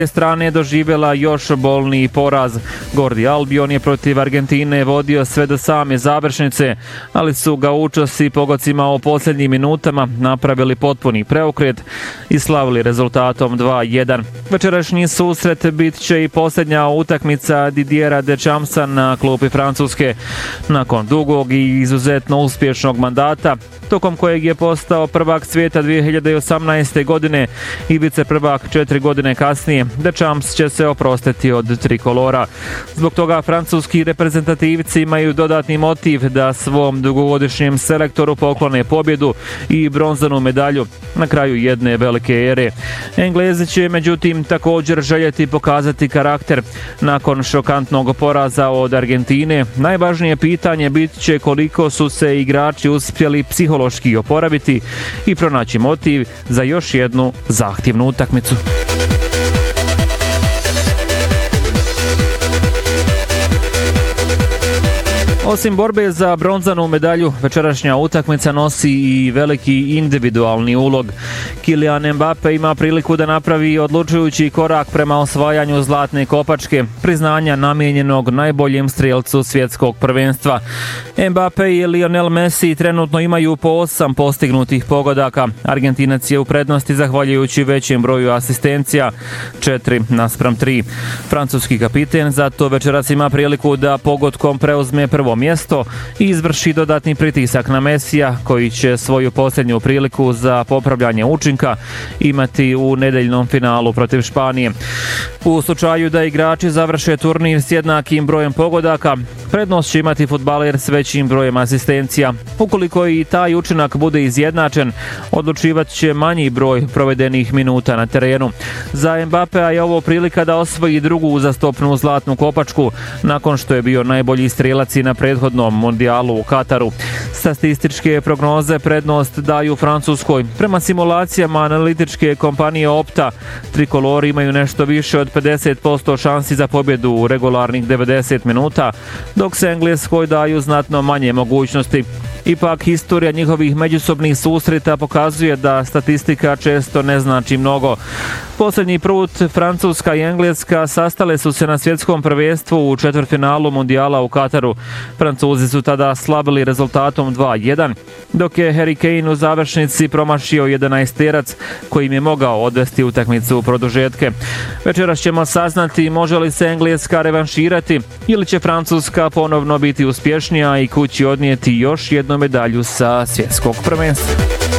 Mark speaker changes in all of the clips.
Speaker 1: strane doživjela još bolniji poraz. Gordi Albion je protiv Argentine vodio sve do same završnice, ali su Gaučosi pogocima u posljednjim minutama napravili potpuni preokret i slavili rezultatom 2-1. Večerašnji susret bit će i posljednja utakmica Didiera Dechampsa na klupi Francuske. Nakon dugog i izuzetno uspješnog mandata, tokom kojeg je postao prvak svijeta 2018. godine i viceprvak 4 godine kasnije, Deschamps će se oprostiti od trikolora. Zbog toga francuski reprezentativci imaju dodatni motiv da svom dugogodišnjem selektoru poklone pobjedu i bronzanu medalju na kraju jedne velike ere. Englezi će međutim također željeti pokazati karakter. Nakon šokantnog poraza od Argentine, najvažnije pitanje bit će koliko su se igrači uspjeli psihološki oporaviti i pronaći motiv za još jednu zahtjevnu utakmicu. Osim borbe za bronzanu medalju, večerašnja utakmica nosi i veliki individualni ulog. Kylian Mbappé ima priliku da napravi odlučujući korak prema osvajanju zlatne kopačke, priznanja namijenjenog najboljem strijelcu svjetskog prvenstva. Mbappé i Lionel Messi trenutno imaju po 8 postignutih pogodaka. Argentinac je u prednosti zahvaljujući većem broju asistencija, 4:3. Francuski kapiten zato večeras ima priliku da pogodkom preuzme prvo mjesto i izvrši dodatni pritisak na Messija, koji će svoju posljednju priliku za popravljanje učinka imati u nedeljnom finalu protiv Španije. U slučaju da igrači završe turnir s jednakim brojem pogodaka, prednost će imati fudbaler s većim brojem asistencija. Ukoliko i taj učinak bude izjednačen, odlučivat će manji broj provedenih minuta na terenu. Za Mbappéa je ovo prilika da osvoji drugu uzastopnu zlatnu kopačku, nakon što je bio najbolji strijelac i na prethodnom mondijalu u Kataru. Statističke prognoze prednost daju Francuskoj. Prema simulacijama analitičke kompanije Opta, trikolori imaju nešto više od 50% šansi za pobjedu u regularnih 90 minuta, dok se Engleskoj daju znatno manje mogućnosti. Ipak, historija njihovih međusobnih susreta pokazuje da statistika često ne znači mnogo. Posljednji put Francuska i Engleska sastale su se na svjetskom prvenstvu u četvrtfinalu mondijala u Kataru. Francuzi su tada slabili rezultatom 2-1, dok je Harry Kane u završnici promašio 11-terac koji im je mogao odvesti utakmicu u produžetke. Večeras ćemo saznati može li se Engleska revanširati ili će Francuska ponovno biti uspješnija i kući odnijeti još jednu medalju sa svjetskog prvenstva.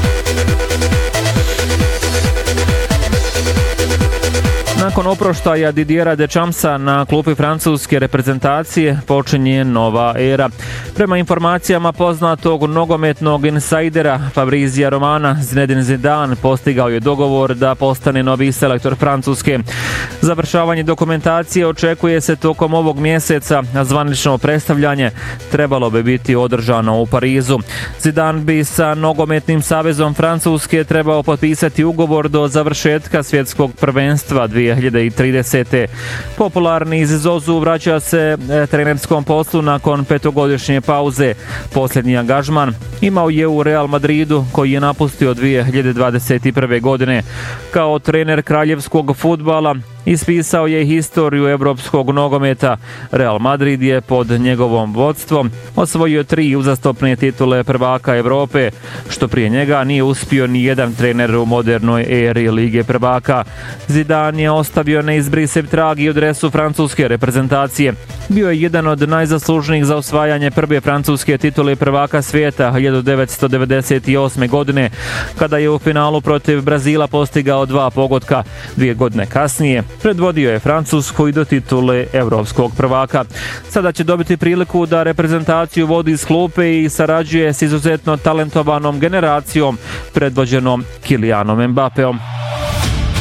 Speaker 1: Nakon oproštaja Didiera Dechampsa na klupi francuske reprezentacije počinje nova era. Prema informacijama poznatog nogometnog insajdera Fabrizia Romana, Zinedine Zidane postigao je dogovor da postane novi selektor Francuske. Završavanje dokumentacije očekuje se tokom ovog mjeseca, a zvanično predstavljanje trebalo bi biti održano u Parizu. Zidane bi sa nogometnim savezom Francuske trebao potpisati ugovor do završetka svjetskog prvenstva 2030. Popularni iz Zozu vraća se trenerskom poslu nakon 5-godišnje pauze. Posljednji angažman imao je u Real Madridu, koji je napustio 2021. godine. Kao trener kraljevskog fudbala ispisao je historiju evropskog nogometa. Real Madrid je pod njegovom vodstvom osvojio 3 uzastopne titule prvaka Evrope, što prije njega nije uspio ni jedan trener u modernoj eri Lige prvaka. Zidane je ostavio neizbrisiv trag i u dresu francuske reprezentacije. Bio je jedan od najzaslužnijih za osvajanje prve francuske titule prvaka svijeta 1998. godine, kada je u finalu protiv Brazila postigao 2 pogotka. 2 godine kasnije predvodio je Francusku i do titule evropskog prvaka. Sada će dobiti priliku da reprezentaciju vodi iz klupe i sarađuje s izuzetno talentovanom generacijom predvođenom Kylianom Mbappéom.